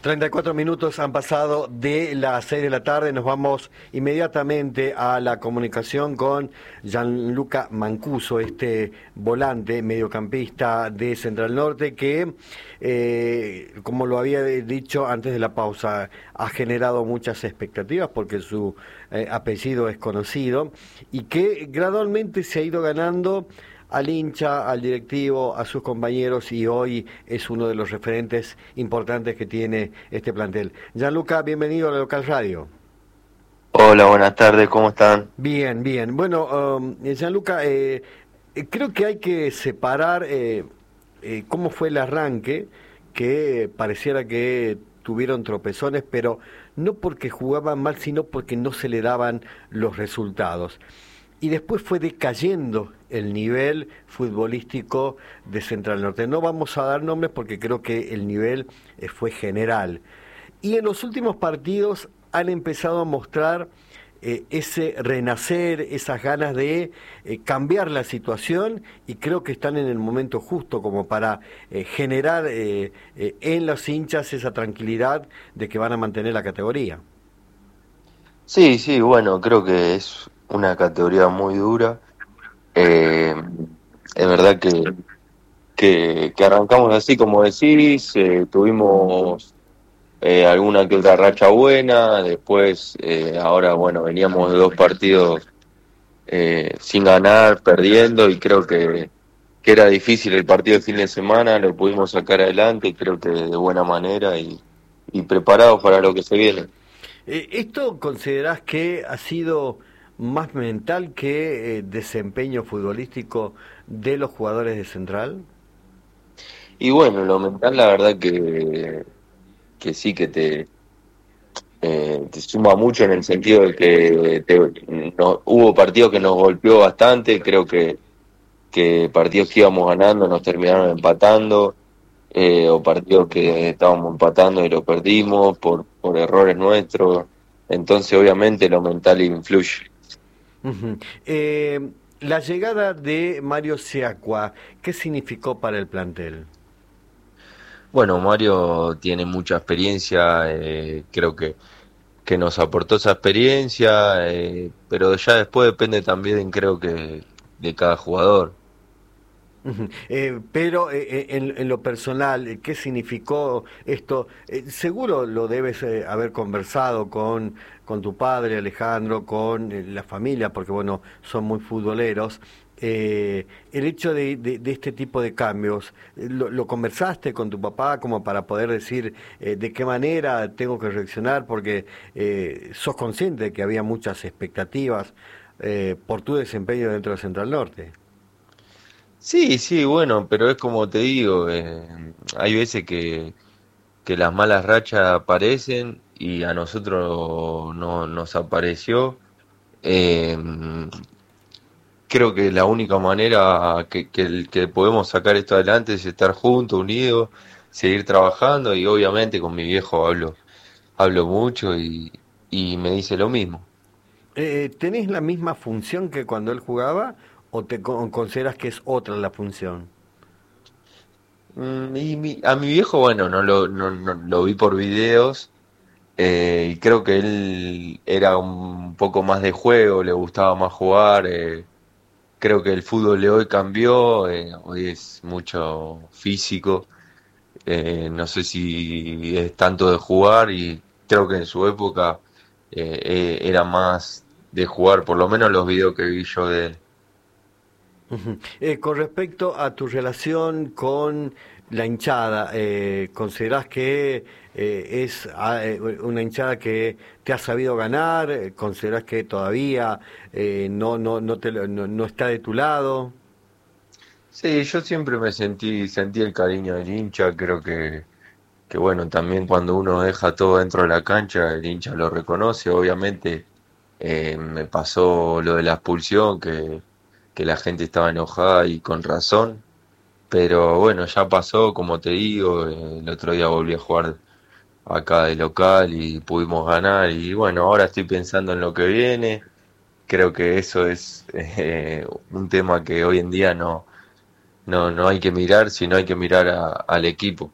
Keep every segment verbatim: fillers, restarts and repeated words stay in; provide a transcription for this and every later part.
treinta y cuatro minutos han pasado de las seis de la tarde. Nos vamos inmediatamente a la comunicación con Gianluca Mancuso, este volante mediocampista de Central Norte que, eh, como lo había dicho antes de la pausa, ha generado muchas expectativas porque su eh, apellido es conocido y que gradualmente se ha ido ganando al hincha, al directivo, a sus compañeros, y hoy es uno de los referentes importantes que tiene este plantel. Gianluca, bienvenido a la Local Radio. Hola, buenas tardes, ¿cómo están? Bien, bien. Bueno, um, Gianluca, eh, eh, creo que hay que separar eh, eh, cómo fue el arranque, que pareciera que tuvieron tropezones, pero no porque jugaban mal, sino porque no se le daban los resultados. Y después fue decayendo el nivel futbolístico de Central Norte. No vamos a dar nombres porque creo que el nivel eh, fue general. Y en los últimos partidos han empezado a mostrar eh, ese renacer, esas ganas de eh, cambiar la situación, y creo que están en el momento justo como para eh, generar eh, eh, en los hinchas esa tranquilidad de que van a mantener la categoría. Sí, sí, bueno, creo que es una categoría muy dura. Eh, es verdad que, que, que arrancamos así como decís, eh, tuvimos eh, alguna que otra racha buena, después eh, ahora bueno, veníamos de dos partidos eh, sin ganar, perdiendo, y creo que, que era difícil el partido de fin de semana, lo pudimos sacar adelante, creo que de buena manera y, y preparados para lo que se viene. Eh, ¿Esto considerás que ha sido más mental que eh, desempeño futbolístico de los jugadores de Central? Y bueno, lo mental la verdad que, que sí que te, eh, te suma mucho en el sentido de que te- no, hubo partidos que nos golpeó bastante, creo que, que partidos que íbamos ganando nos terminaron empatando, eh, o partidos que estábamos empatando y lo perdimos por, por errores nuestros, entonces obviamente lo mental influye. Ujú. Eh, la llegada de Mario Seacua, ¿qué significó para el plantel? Bueno, Mario tiene mucha experiencia, eh, creo que que nos aportó esa experiencia, eh, pero ya después depende también, creo que, de cada jugador. Ujú. Eh, pero eh, eh, en, en lo personal, eh, ¿qué significó esto? Eh, seguro lo debes eh, haber conversado con, con tu padre, Alejandro, con eh, la familia, porque bueno, son muy futboleros. Eh, el hecho de, de- de este tipo de cambios, eh, ¿lo, lo conversaste con tu papá como para poder decir eh, de qué manera tengo que reaccionar? Porque eh, sos consciente de que había muchas expectativas eh, por tu desempeño dentro de Central Norte. Sí, sí, bueno, pero es como te digo, eh, hay veces que, que las malas rachas aparecen y a nosotros no nos apareció. Eh, Creo que la única manera que, que, el- que podemos sacar esto adelante es estar juntos, unidos, seguir trabajando, y obviamente con mi viejo hablo, hablo mucho y, y me dice lo mismo. Eh, ¿tenés la misma función que cuando él jugaba o te con- consideras que es otra la función? Mm, Y mi- a mi viejo, bueno, no lo, no, no- lo vi por videos, eh, y creo que él era un poco más de juego, le gustaba más jugar. Eh, creo que el fútbol de hoy cambió, eh, hoy es mucho físico, eh, no sé si es tanto de jugar, y creo que en su época eh, eh, era más de jugar, por lo menos los videos que vi yo de él. Ujú. Eh, con respecto a tu relación con la hinchada, eh, ¿considerás que eh, es ah, eh, una hinchada que te ha sabido ganar? Eh, ¿Considerás que todavía eh, no, no, no, te, lo- no, no está de tu lado? Sí, yo siempre me sentí, sentí el cariño del hincha, creo que que bueno, también cuando uno deja todo dentro de la cancha, el hincha lo reconoce. Obviamente eh, me pasó lo de la expulsión, que, que la gente estaba enojada y con razón, pero bueno, ya pasó, como te digo, eh, el otro día volví a jugar acá de local y pudimos ganar, y bueno, ahora estoy pensando en lo que viene. Creo que eso es eh, un tema que hoy en día no, no, no hay que mirar, sino hay que mirar a- al equipo.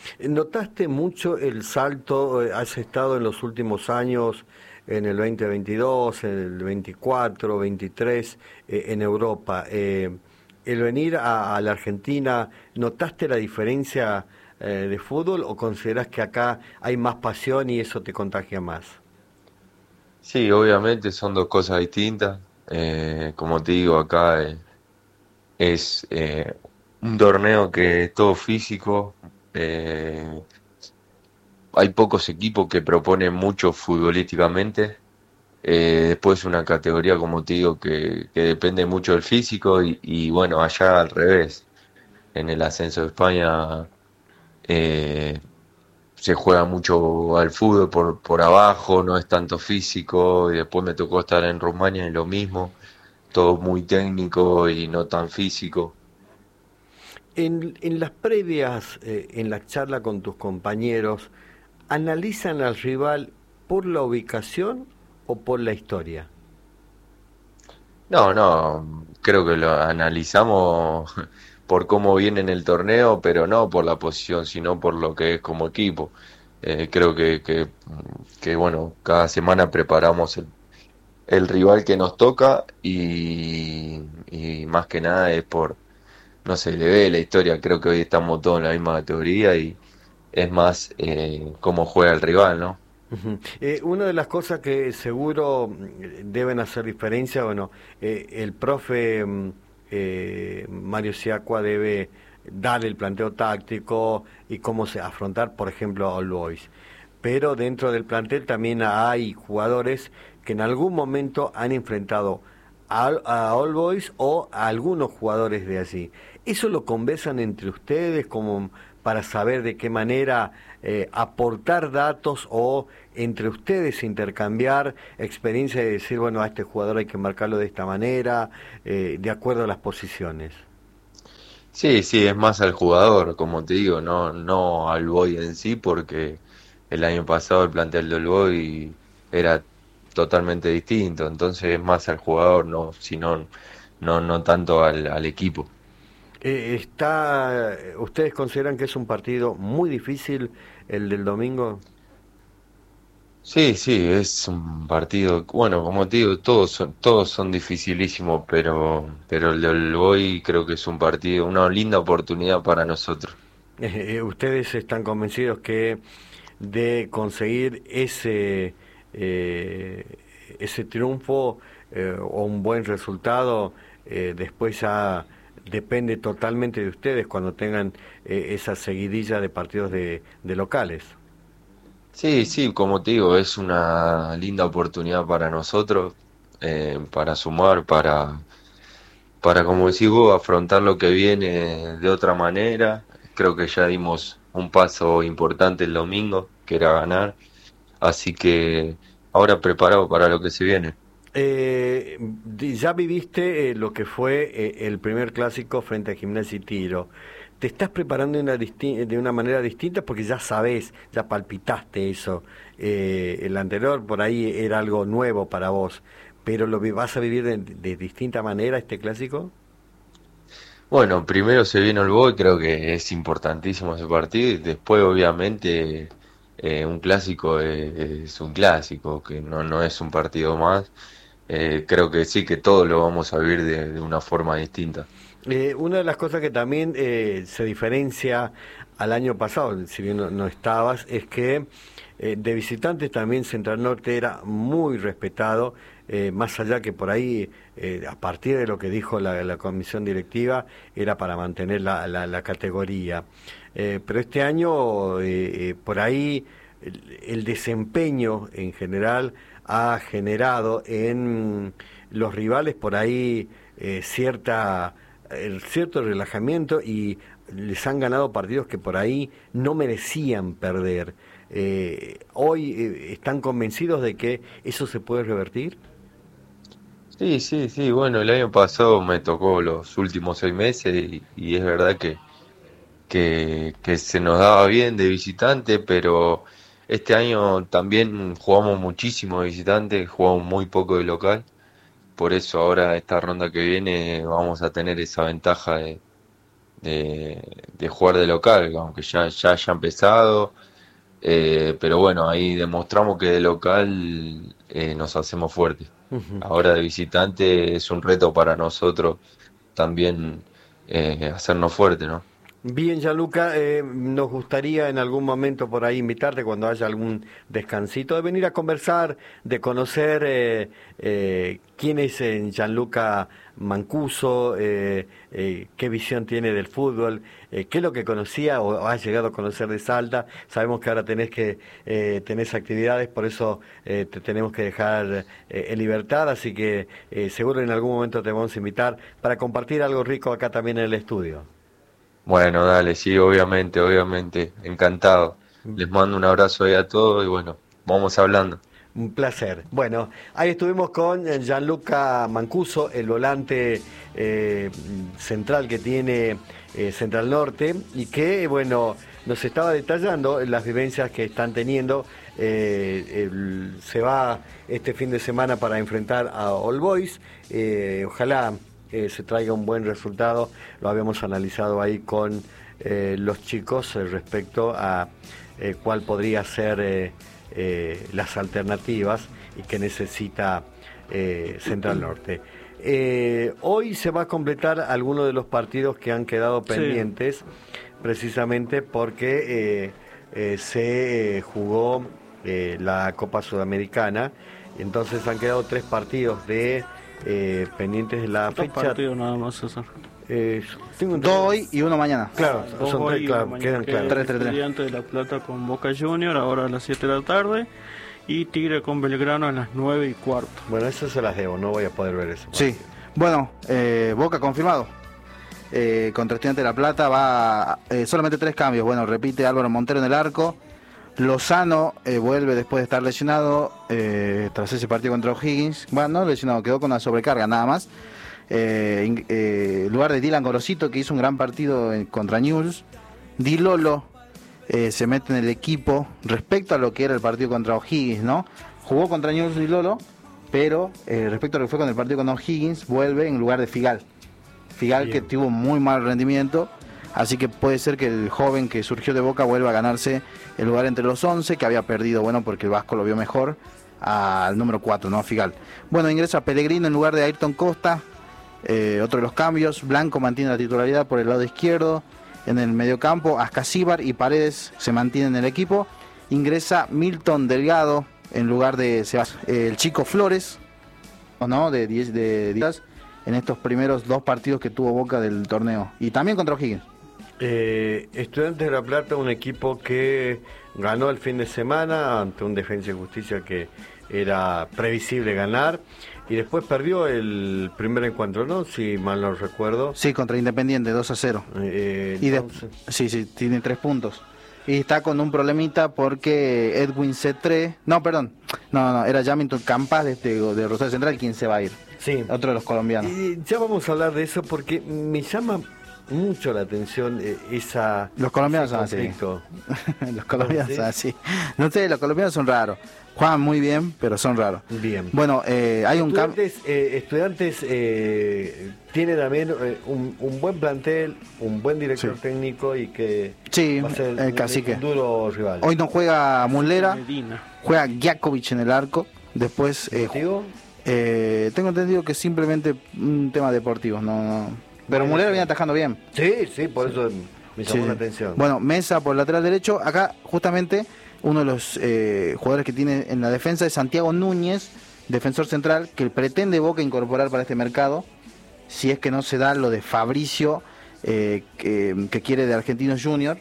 ¿Notaste mucho el salto? eh, ¿Has estado en los últimos años, en el dos mil veintidós, en el veinticuatro, veintitrés, eh, en Europa? Eh, el venir a, a la Argentina, ¿notaste la diferencia eh, de fútbol o consideras que acá hay más pasión y eso te contagia más? Sí, obviamente son dos cosas distintas. Eh, como te digo, acá eh, es eh, un torneo que es todo físico. eh, Hay pocos equipos que proponen mucho futbolísticamente. Eh, después una categoría, como te digo, que, que depende mucho del físico y, y bueno, allá al revés. En el ascenso de España eh, se juega mucho al fútbol por, por abajo, no es tanto físico. Y después me tocó estar en Rumania y lo mismo, todo muy técnico y no tan físico. En, en las previas, eh, en la charla con tus compañeros, ¿analizan al rival por la ubicación o por la historia? No, no, creo que lo analizamos por cómo viene en el torneo, pero no por la posición, sino por lo que es como equipo. Eh, creo que, que, que, bueno, cada semana preparamos el, el rival que nos toca y, y más que nada es por, no se le ve la historia, creo que hoy estamos todos en la misma categoría y es más eh, cómo juega el rival, ¿no? Ujú. Eh, una de las cosas que seguro mm, deben hacer diferencia, bueno, eh, el profe mm, eh, Mario Siacua debe dar el planteo táctico y cómo se afrontar, por ejemplo, a All Boys. Pero dentro del plantel también hay jugadores que en algún momento han enfrentado a, a All Boys o a algunos jugadores de allí. ¿Eso lo conversan entre ustedes como para saber de qué manera eh, aportar datos o entre ustedes intercambiar experiencia y decir, bueno, a este jugador hay que marcarlo de esta manera, eh, de acuerdo a las posiciones? Sí, sí, es más al jugador, como te digo, no, no al Boy en sí, porque el año pasado el plantel del Boy era totalmente distinto, entonces es más al jugador, no, sino, no, no tanto al, al equipo. Eh, está, ¿ustedes consideran que es un partido muy difícil el del domingo? Sí, sí, es un partido, bueno, como te digo, todos son, todos son dificilísimos, pero, pero el del Boy creo que es un partido, una linda oportunidad para nosotros. Eh, ¿ustedes están convencidos que de conseguir ese, eh, ese triunfo eh, o un buen resultado, eh, después ya depende totalmente de ustedes cuando tengan eh, esa seguidilla de partidos de, de locales? Sí, sí, como te digo, es una linda oportunidad para nosotros, eh, para sumar, para, para, como decís vos, afrontar lo que viene de otra manera. Creo que ya dimos un paso importante el domingo, que era ganar, así que ahora preparado para lo que se viene. Eh, di- ya viviste eh, lo que fue eh, el primer clásico frente a Gimnasia y Tiro. ¿Te estás preparando de una, disti- de una manera distinta? Porque ya sabés, ya palpitaste eso. Eh, el anterior por ahí era algo nuevo para vos, pero ¿lo vi- vas a vivir de, de distinta manera este clásico? Bueno, primero se viene el Boy, creo que es importantísimo ese partido, y después obviamente eh, un clásico es, es un clásico, que no, no es un partido más. Eh, creo que sí, que todos lo vamos a vivir de, de una forma distinta. Eh, una de las cosas que también eh, se diferencia al año pasado, si bien no, no estabas, es que eh, de visitantes también Central Norte era muy respetado, eh, más allá que por ahí, eh, a partir de lo que dijo la, la comisión directiva, era para mantener la, la, la categoría. Eh, pero este año, eh, eh, por ahí, el, el desempeño en general ha generado en los rivales por ahí eh, cierta el cierto relajamiento y les han ganado partidos que por ahí no merecían perder. Eh, hoy eh, están convencidos de que eso se puede revertir. Sí, sí, sí, bueno, el año pasado me tocó los últimos seis meses y, y es verdad que, que, que se nos daba bien de visitante, pero este año también jugamos muchísimo de visitante, jugamos muy poco de local, por eso ahora esta ronda que viene vamos a tener esa ventaja de, de jugar de local, aunque ya, ya haya empezado. Eh, pero bueno, ahí demostramos que de local eh, nos hacemos fuertes. Ujú. Ahora de visitante es un reto para nosotros también eh, hacernos fuertes, ¿no? Bien, Gianluca, eh, nos gustaría en algún momento por ahí invitarte cuando haya algún descansito, de venir a conversar, de conocer eh, eh, quién es eh, Gianluca Mancuso, eh, eh, qué visión tiene del fútbol, eh, qué es lo que conocía o has llegado a conocer de Salta. Sabemos que ahora tenés que eh, tenés actividades, por eso eh, te tenemos que dejar eh, en libertad, así que eh, seguro en algún momento te vamos a invitar para compartir algo rico acá también en el estudio. Bueno, dale, sí, obviamente, obviamente, encantado. Les mando un abrazo ahí a todos y bueno, vamos hablando. Un placer. Bueno, ahí estuvimos con eh, Gianluca Mancuso, el volante eh, central que tiene eh, Central Norte y que, bueno, nos estaba detallando las vivencias que están teniendo. Eh, el- se va este fin de semana para enfrentar a All Boys. Eh, ojalá eh, se traiga un buen resultado. Lo habíamos analizado ahí con eh, los chicos eh, respecto a eh, cuál podría ser eh, eh, las alternativas y que necesita eh, Central Norte. Eh, hoy se va a completar algunos de los partidos que han quedado Sí, pendientes, precisamente porque eh, eh, se eh, jugó eh, la Copa Sudamericana, entonces han quedado tres partidos de eh, pendientes de la dos fecha. partidos nada más, César. Eh, tengo Dos hoy y uno mañana. Claro, Dos son tres, hoy y claro, una mañana, quedan que claros. es Tres, tres, tres. Estudiantes de La Plata con Boca Junior, ahora a las siete de la tarde. Y Tigre con Belgrano a las nueve y cuarto. Bueno, eso se las debo, no voy a poder ver eso. Sí. Bueno, eh, Boca confirmado. Eh, contra Estudiantes de La Plata va eh, solamente tres cambios. Bueno, repite Álvaro Montero en el arco. Lozano eh, vuelve después de estar lesionado eh, tras ese partido contra O'Higgins. Bueno, no lesionado, quedó con una sobrecarga nada más. Eh, in- eh, en lugar de Dylan Gorosito, que hizo un gran partido en- contra Newell's. Di Lolo eh, se mete en el equipo respecto a lo que era el partido contra O'Higgins, ¿no? Jugó contra Newell's Di Lolo, pero eh, respecto a lo que fue con el partido contra O'Higgins, vuelve en lugar de Figal. Figal Bien. que tuvo muy mal rendimiento, así que puede ser que el joven que surgió de Boca vuelva a ganarse el lugar entre los once, que había perdido, bueno, porque el Vasco lo vio mejor, al número cuatro, ¿no? Figal. Bueno, ingresa Pellegrino en lugar de Ayrton Costa, eh, otro de los cambios. Blanco mantiene la titularidad por el lado izquierdo. En el mediocampo, Ascasíbar y Paredes se mantienen en el equipo. Ingresa Milton Delgado en lugar de Sebas- eh, el Chico Flores, ¿o no? De diez de diez en estos primeros dos partidos que tuvo Boca del torneo. Y también contra O'Higgins. Eh, Estudiantes de La Plata, un equipo que ganó el fin de semana ante un Defensa y Justicia que era previsible ganar y después perdió el primer encuentro, ¿no? Si mal no recuerdo. Sí, contra Independiente, dos a cero. Eh, Y de- entonces, sí, sí, tiene tres puntos. Y está con un problemita porque Edwin Cetré, no, perdón, no, no, era Jamilton Campas de, de, de Rosario Central quien se va a ir. sí. Otro de los colombianos. Y ya vamos a hablar de eso porque me llama mucho la atención eh, esa Los colombianos ese son así. conflicto. Los colombianos ¿Sí? son así. No sé, los colombianos son raros. Juegan muy bien, pero son raros. Bien. Bueno, eh, hay un cambio. Estudiantes, eh, estudiantes eh, tiene también eh, un, un buen plantel, un buen director Sí. técnico y que Sí, va a ser el un, cacique. un duro rival. Hoy no juega Mulera, Medina. juega Giakovic en el arco. Después, eh, ¿Motivo? eh, tengo entendido que es simplemente un tema deportivo. No, no. Pero Bueno, Mulera sí. viene atajando bien. Sí, sí, por eso me llamó Sí. la atención. Bueno, Mesa por lateral derecho. Acá, justamente, uno de los eh, jugadores que tiene en la defensa es Santiago Núñez, defensor central, que pretende Boca incorporar para este mercado, si es que no se da lo de Fabricio, eh, que, que quiere de Argentinos Junior.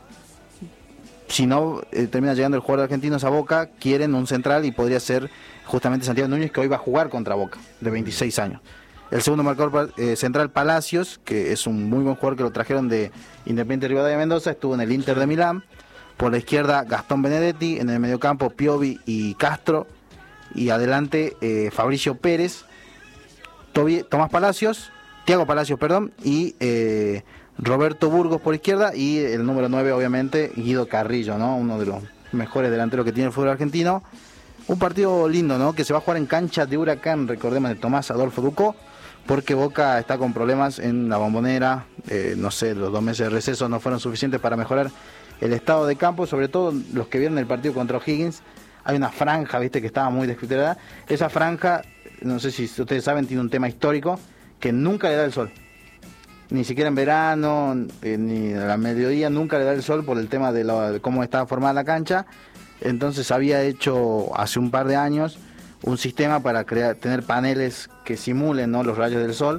Si no eh, termina llegando el jugador de Argentinos a Boca, quieren un central y podría ser justamente Santiago Núñez, que hoy va a jugar contra Boca, de veintiséis años. El segundo marcador eh, central, Palacios, que es un muy buen jugador que lo trajeron de Independiente Rivadavia Mendoza, estuvo en el Inter de Milán. Por la izquierda, Gastón Benedetti, en el mediocampo, Piovi y Castro, y adelante eh, Fabricio Pérez, Tobi- Tomás Palacios, Tiago Palacios, perdón, y eh, Roberto Burgos por izquierda, y el número nueve, obviamente, Guido Carrillo, ¿no? Uno de los mejores delanteros que tiene el fútbol argentino. Un partido lindo, ¿no? Que se va a jugar en cancha de Huracán, recordemos, de Tomás Adolfo Ducó, porque Boca está con problemas en la Bombonera, eh, no sé, los dos meses de receso no fueron suficientes para mejorar el estado de campo, sobre todo los que vieron el partido contra O'Higgins. Hay una franja, viste, que estaba muy descuidada. Esa franja, no sé si ustedes saben, tiene un tema histórico que nunca le da el sol. Ni siquiera en verano, eh, ni a la mediodía, nunca le da el sol por el tema de, la, de cómo estaba formada la cancha. Entonces había hecho hace un par de años un sistema para crear, tener paneles que simulen, ¿no?, los rayos del sol.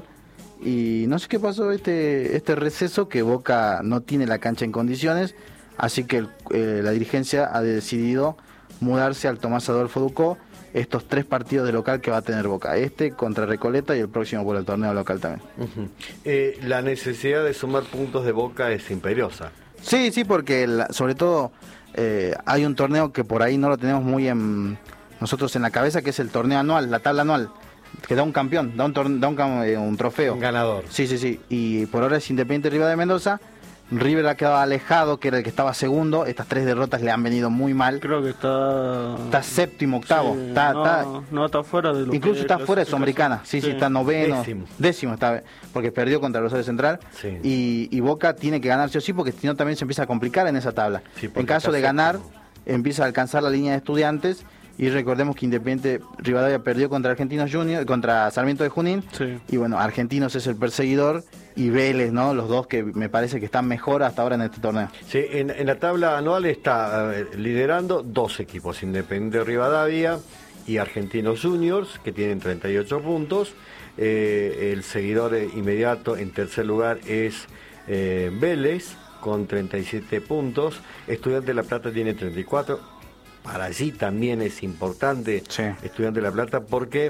Y no sé qué pasó este, este receso, que Boca no tiene la cancha en condiciones, así que el, eh, la dirigencia ha decidido mudarse al Tomás Adolfo Ducó estos tres partidos de local que va a tener Boca, este contra Recoleta y el próximo por el torneo local también. Uh-huh. eh, la necesidad de sumar puntos de Boca es imperiosa. Sí, sí, porque la, sobre todo eh, hay un torneo que por ahí no lo tenemos muy en nosotros en la cabeza, que es el torneo anual, la tabla anual, que da un campeón, da un, tor- da un, eh, un trofeo. Un ganador. Sí, sí, sí, y por ahora es Independiente Rivadavia de Mendoza. River ha quedado alejado, que era el que estaba segundo. Estas tres derrotas le han venido muy mal. Creo que está... Está séptimo, octavo. Sí, está, no, está, no está fuera de lo incluso que está es fuera de Sudamericana. Sí, sí, sí, está noveno. Décimo. Décimo está, porque perdió contra Rosario Central. Sí. Y, y Boca tiene que ganar sí o sí, porque si no también se empieza a complicar en esa tabla. Sí, en caso está de ganar, séptimo. empieza a alcanzar la línea de Estudiantes. Y recordemos que Independiente Rivadavia perdió contra Argentinos Juniors, contra Sarmiento de Junín. Sí. Y bueno, Argentinos es el perseguidor y Vélez, ¿no? Los dos que me parece que están mejor hasta ahora en este torneo. Sí, en, en la tabla anual está eh, liderando dos equipos, Independiente Rivadavia y Argentinos Juniors, que tienen treinta y ocho puntos. Eh, el seguidor eh, inmediato en tercer lugar es eh, Vélez, con treinta y siete puntos. Estudiante de La Plata tiene treinta y cuatro. Para allí también es importante, Sí. Estudiante de La Plata, porque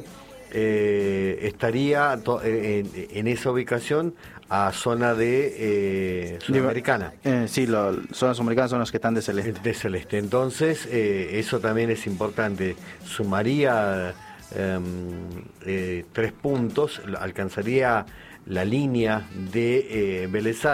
eh, estaría to- en, en esa ubicación a zona de eh, Sudamericana. Eh, sí, los zonas sudamericanas son los que están de celeste. De celeste. Entonces, eh, eso también es importante. Sumaría eh, eh, tres puntos, alcanzaría la línea de eh, Vélez